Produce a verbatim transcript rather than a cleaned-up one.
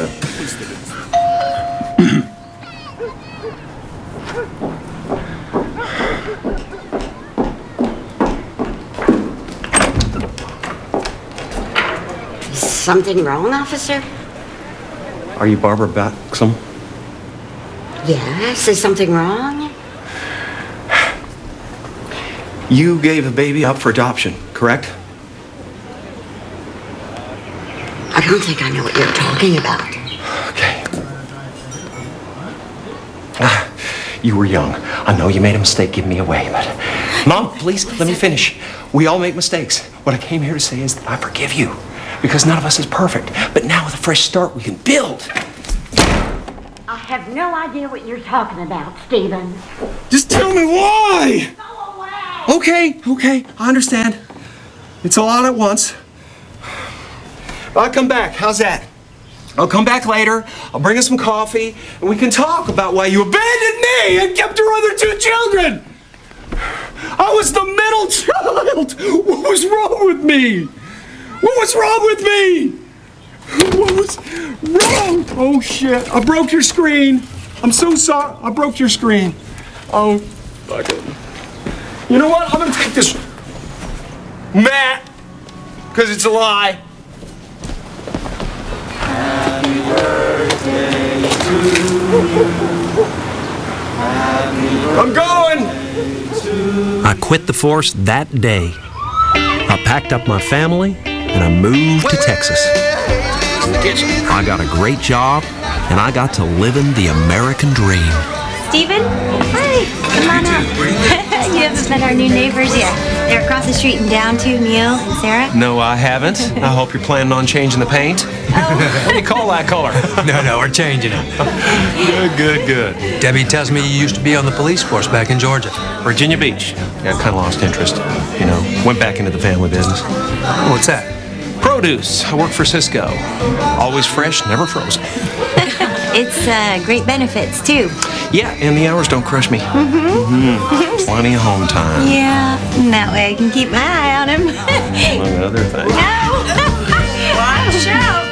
Uh, Something wrong, officer? Are you Barbara Baxham? Yes, is something wrong? You gave a baby up for adoption, correct? I don't think I know what you're talking about. Okay. Ah, you were young. I know you made a mistake giving me away, but... Mom, please, let me finish. We all make mistakes. What I came here to say is that I forgive you. Because none of us is perfect. But now with a fresh start, we can build. I have no idea what you're talking about, Stephen. Just tell me why! Go away! Okay, okay, I understand. It's all on at once. I'll come back, how's that? I'll come back later, I'll bring us some coffee, and we can talk about why you abandoned me and kept your other two children! I was the middle child! What was wrong with me? What was wrong with me? What was wrong? Oh shit, I broke your screen. I'm so sorry, I broke your screen. Oh, fuck it. You know what, I'm gonna take this Matt, because it's a lie. Happy birthday to you. I'm going. I quit the force that day. I packed up my family and I moved to Texas. I got a great job and I got to live in the American dream. Stephen? Hi, come on up. You haven't met our new neighbors yet. They're across the street in down too, Neil and Sarah. No, I haven't. I hope you're planning on changing the paint. Oh. What do you call that color? No, no, we're changing it. Good, good, good. Debbie tells me you used to be on the police force back in Georgia. Virginia Beach. Yeah, I kind of lost interest. You know, went back into the family business. What's that? Produce. I work for Cisco. Always fresh, never frozen. It's uh, great benefits, too. Yeah, and the hours don't crush me. Mm-hmm. Mm-hmm. Plenty of home time. Yeah, and that way I can keep my eye on him. Among other things. No! Watch out!